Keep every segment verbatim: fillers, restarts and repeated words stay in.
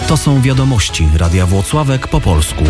To są wiadomości Radia Włocławek po polsku.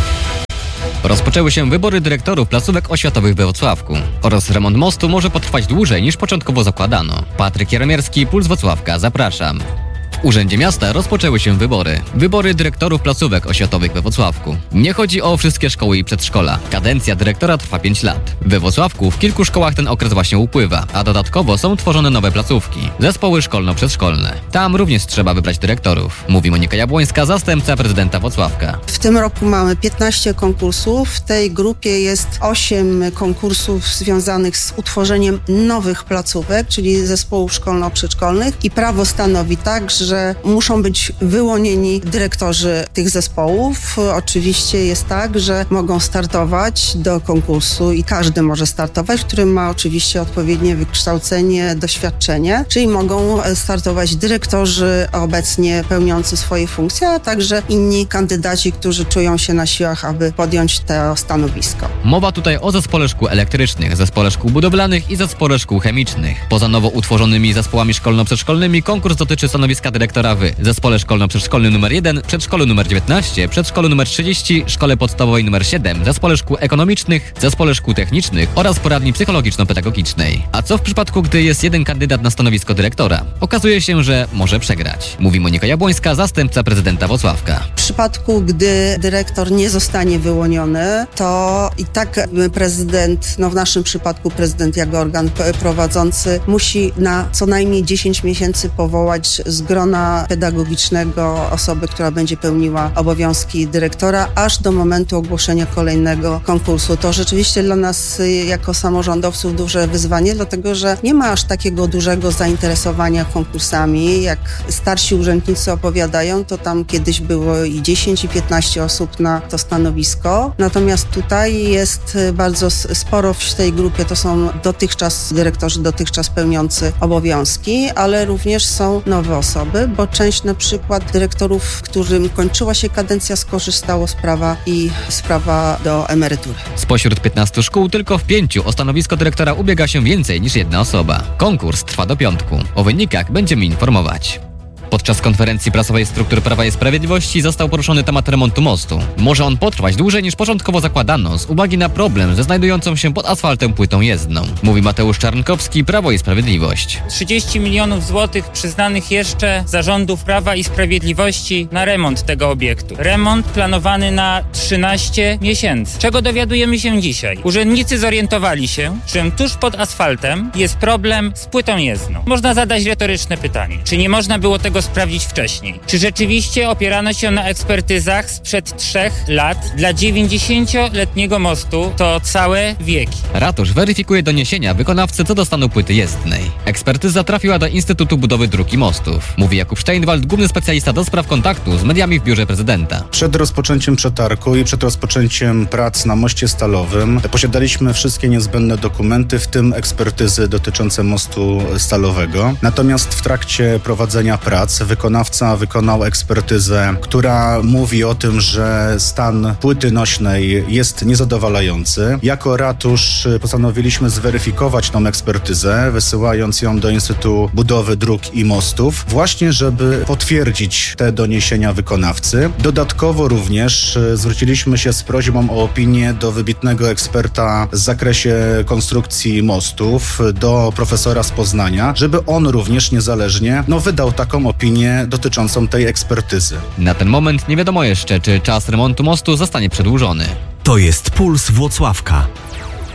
Rozpoczęły się wybory dyrektorów placówek oświatowych we Włocławku oraz remont mostu może potrwać dłużej niż początkowo zakładano. Patryk Jaromierski, Puls Włocławka, zapraszam. W Urzędzie Miasta rozpoczęły się wybory. Wybory dyrektorów placówek oświatowych we Włocławku. Nie chodzi o wszystkie szkoły i przedszkola. Kadencja dyrektora trwa pięć lat. We Włocławku w kilku szkołach ten okres właśnie upływa, a dodatkowo są tworzone nowe placówki. Zespoły szkolno-przedszkolne. Tam również trzeba wybrać dyrektorów. Mówi Monika Jabłońska, zastępca prezydenta Włocławka. W tym roku mamy piętnaście konkursów. W tej grupie jest osiem konkursów związanych z utworzeniem nowych placówek, czyli zespołów szkolno-przedszkolnych, i prawo stanowi tak, że że muszą być wyłonieni dyrektorzy tych zespołów. Oczywiście jest tak, że mogą startować do konkursu i każdy może startować, który ma oczywiście odpowiednie wykształcenie, doświadczenie, czyli mogą startować dyrektorzy obecnie pełniący swoje funkcje, a także inni kandydaci, którzy czują się na siłach, aby podjąć to stanowisko. Mowa tutaj o zespole szkół elektrycznych, zespole szkół budowlanych i zespole szkół chemicznych. Poza nowo utworzonymi zespołami szkolno-przedszkolnymi konkurs dotyczy stanowiska dyrektora w zespole szkolno-przedszkolnym numer jeden, przedszkolu numer dziewiętnaście, przedszkolu numer trzydzieści, szkole podstawowej numer siedem, zespole szkół ekonomicznych, zespole szkół technicznych oraz poradni psychologiczno-pedagogicznej. A co w przypadku, gdy jest jeden kandydat na stanowisko dyrektora? Okazuje się, że może przegrać. Mówi Monika Jabłońska, zastępca prezydenta Włocławka. W przypadku, gdy dyrektor nie zostanie wyłoniony, to i tak prezydent, no w naszym przypadku prezydent jako organ prowadzący, musi na co najmniej dziesięć miesięcy powołać z grona pedagogicznego osobę, która będzie pełniła obowiązki dyrektora, aż do momentu ogłoszenia kolejnego konkursu. To rzeczywiście dla nas jako samorządowców duże wyzwanie, dlatego że nie ma aż takiego dużego zainteresowania konkursami. Jak starsi urzędnicy opowiadają, to tam kiedyś było i dziesięć, i piętnaście osób na to stanowisko. Natomiast tutaj jest bardzo sporo w tej grupie, to są dotychczas dyrektorzy, dotychczas pełniący obowiązki, ale również są nowe osoby, bo część na przykład dyrektorów, którym kończyła się kadencja, skorzystało z prawa i z prawa do emerytury. Spośród piętnastu szkół tylko w pięciu o stanowisko dyrektora ubiega się więcej niż jedna osoba. Konkurs trwa do piątku. O wynikach będziemy informować. Podczas konferencji prasowej struktur Prawa i Sprawiedliwości został poruszony temat remontu mostu. Może on potrwać dłużej niż początkowo zakładano z uwagi na problem ze znajdującą się pod asfaltem płytą jezdną. Mówi Mateusz Czarnkowski, Prawo i Sprawiedliwość. trzydzieści milionów złotych przyznanych jeszcze zarządów Prawa i Sprawiedliwości na remont tego obiektu. Remont planowany na trzynaście miesięcy. Czego dowiadujemy się dzisiaj? Urzędnicy zorientowali się, że tuż pod asfaltem jest problem z płytą jezdną. Można zadać retoryczne pytanie. Czy nie można było tego sprawdzić wcześniej? Czy rzeczywiście opierano się na ekspertyzach sprzed trzech lat? Dla dziewięćdziesięcioletniego mostu to całe wieki. Ratusz weryfikuje doniesienia wykonawcy co do stanu płyty jezdnej. Ekspertyza trafiła do Instytutu Budowy Dróg i Mostów. Mówi Jakub Steinwald, główny specjalista do spraw kontaktu z mediami w biurze prezydenta. Przed rozpoczęciem przetargu i przed rozpoczęciem prac na moście stalowym posiadaliśmy wszystkie niezbędne dokumenty, w tym ekspertyzy dotyczące mostu stalowego. Natomiast w trakcie prowadzenia prac wykonawca wykonał ekspertyzę, która mówi o tym, że stan płyty nośnej jest niezadowalający. Jako ratusz postanowiliśmy zweryfikować tą ekspertyzę, wysyłając ją do Instytutu Budowy Dróg i Mostów, właśnie żeby potwierdzić te doniesienia wykonawcy. Dodatkowo również zwróciliśmy się z prośbą o opinię do wybitnego eksperta w zakresie konstrukcji mostów, do profesora z Poznania, żeby on również niezależnie no, wydał taką opinię dotyczącą tej ekspertyzy. Na ten moment nie wiadomo jeszcze, czy czas remontu mostu zostanie przedłużony. To jest Puls Włocławka.